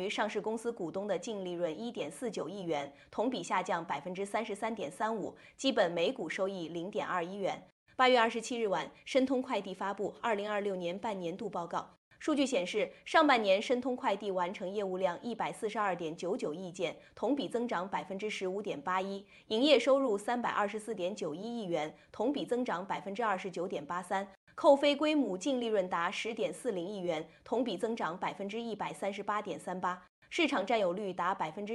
于上市公司股东的净利润1.49亿元，同比下降33.35%，基本每股收益0.21元。8月27日晚，申通快递发布2026年半年度报告。数据显示，上半年申通快递完成业务量142.99亿件，同比增长15.81%，营业收入324.91亿元，同比增长29.83%，扣非归母净利润达10.40亿元，同比增长138.38%，市场占有率达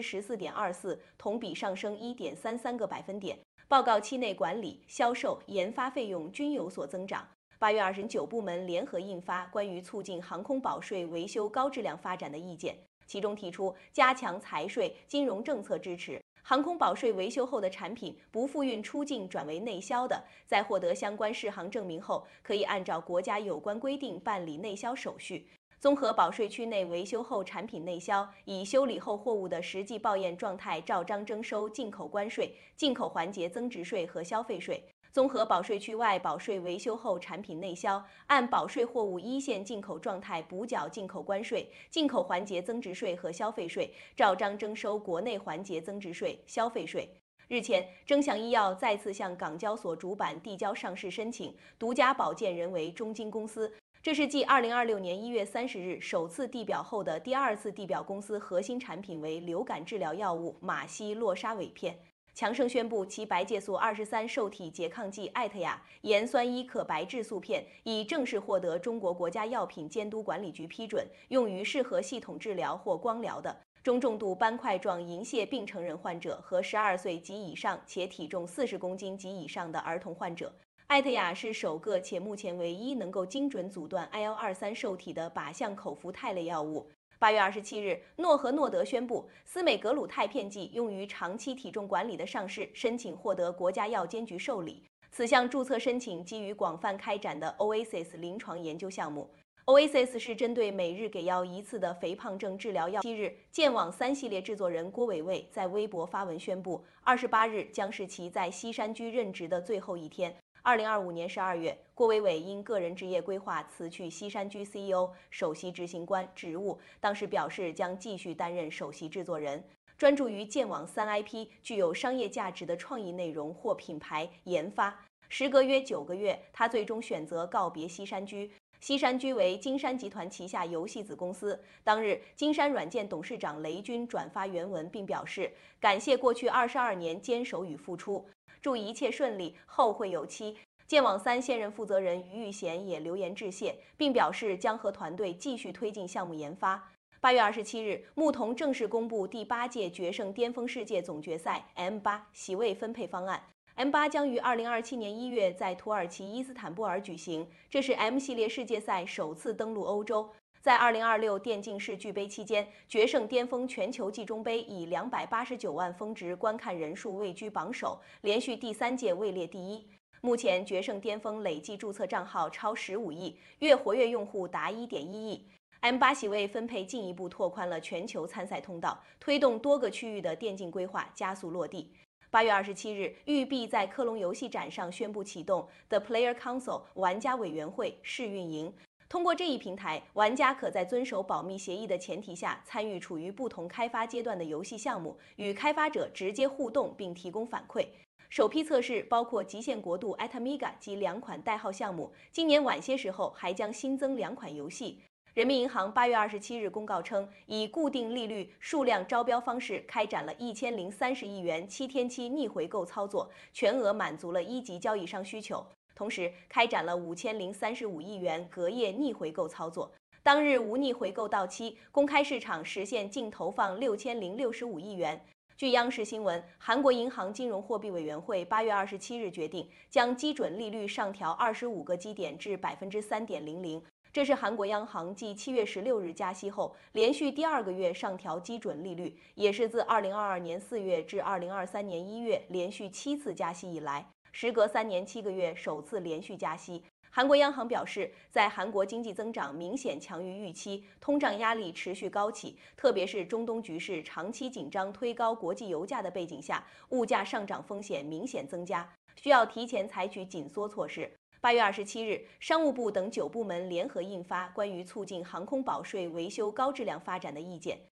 14.24%，同比上升1.33个百分点。报告期内管理、销售、研发费用均有所增长。8月29部门联合印发关于促进航空保税维修高质量发展的意见，其中提出加强财税、金融政策支持，航空保税维修后的产品不复运出境转为内销的，在获得相关适航证明后，可以按照国家有关规定办理内销手续。综合保税区内维修后产品内销，以修理后货物的实际报验状态照章征收进口关税、进口环节增值税和消费税。综合保税区外保税维修后产品内销，按保税货物一线进口状态补缴进口关税、进口环节增值税和消费税，照章征收国内环节增值税、消费税。日前，臻祥医药再次向港交所主板递交上市申请，独家保荐人为中金公司。这是继2026年1月30日首次递表后的第二次递表，公司核心产品为流感治疗药物马西洛沙韦片。强生宣布，其白介素23受体拮抗剂艾特雅盐酸伊可白质素片已正式获得中国国家药品监督管理局批准，用于适合系统治疗或光疗的中重度斑块状银屑病成人患者和12岁及以上且体重40公斤及以上的儿童患者。艾特雅是首个且目前唯一能够精准阻断 IL-23受体的靶向口服肽类药物。8月27日，诺和诺德宣布，司美格鲁肽片剂用于长期体重管理的上市申请获得国家药监局受理。此项注册申请基于广泛开展的 OASIS 临床研究项目。OASIS 是针对每日给药1次的肥胖症治疗药。7日，健网3系列制作人郭伟伟在微博发文宣布，28日将是其在西山居任职的最后一天。2025年12月，郭伟伟因个人职业规划辞去西山居 CEO、首席执行官职务，当时表示将继续担任首席制作人，专注于剑网3 IP 具有商业价值的创意内容或品牌研发。时隔约9个月，他最终选择告别西山居。西山居为金山集团旗下游戏子公司。当日，金山软件董事长雷军转发原文，并表示感谢过去22年坚守与付出，祝一切顺利，后会有期。剑网3现任负责人于玉贤也留言致谢，并表示将和团队继续推进项目研发。8月27日，牧童正式公布第8届决胜巅峰世界总决赛 M8 席位分配方案。M8 将于2027年1月在土耳其伊斯坦布尔举行，这是 M 系列世界赛首次登陆欧洲。在2026电竞世俱杯期间，决胜巅峰全球季中杯以289万峰值观看人数位居榜首，连续第3届位列第一。目前，决胜巅峰累计注册账号超15亿，月活跃用户达1.1亿。M8 席位分配进一步拓宽了全球参赛通道，推动多个区域的电竞规划加速落地。8月27日，育碧在科隆游戏展上宣布启动 The Player Council 玩家委员会试运营。通过这一平台，玩家可在遵守保密协议的前提下，参与处于不同开发阶段的游戏项目，与开发者直接互动并提供反馈。首批测试包括极限国度 Atamiga 及2款代号项目，今年晚些时候还将新增2款游戏。人民银行8月27日公告称，以固定利率数量招标方式开展了1030亿元7天期逆回购操作，全额满足了1级交易商需求。同时，开展了5035亿元隔夜逆回购操作。当日无逆回购到期，公开市场实现净投放6065亿元。据央视新闻，韩国银行金融货币委员会8月27日决定将基准利率上调25个基点至3.00%。这是韩国央行继7月16日加息后，连续第2个月上调基准利率，也是自2022年4月至2023年1月连续7次加息以来，时隔3年7个月首次连续加息。韩国央行表示，在韩国经济增长明显强于预期，通胀压力持续高企，特别是中东局势长期紧张推高国际油价的背景下，物价上涨风险明显增加，需要提前采取紧缩措施。8月27日，商务部等9部门联合印发关于促进航空保税维修高质量发展的意见，